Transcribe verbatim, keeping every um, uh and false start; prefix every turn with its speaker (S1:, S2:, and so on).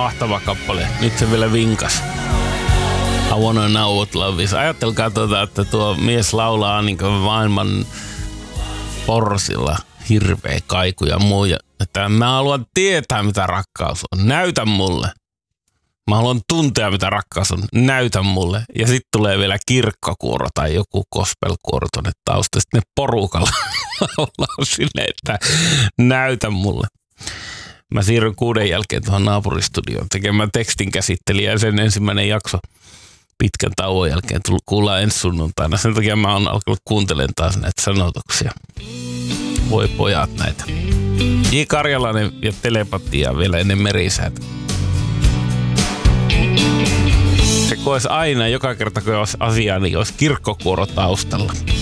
S1: mahtava kappale. Nyt se vielä vinkas. I wanna know what love is. Ajattelkaa tuota, että tuo mies laulaa niin kuin maailman porsilla hirveä kaiku ja muu. Että mä haluan tietää, mitä rakkaus on. Näytä mulle. Mä haluan tuntea, mitä rakkaus on. Näytä mulle. Ja sitten tulee vielä kirkkokuoro tai joku gospelkuoro tonne tausta. Sitten ne porukalla laulaa silleen, että näytä mulle. Mä siirryn kuuden jälkeen tuohon naapuristudioon tekemään tekstin käsittelijä ja sen ensimmäinen jakso pitkän tauon jälkeen kuullaan ensi sunnuntaina. Sen takia mä oon alkanut kuuntelemaan taas näitä sanotuksia. Voi pojat näitä. J. Karjalainen ja telepatia vielä ennen merisäätä. Se kois aina, joka kerta kun olisi asiaa, niin olisi kirkkokuoro taustalla.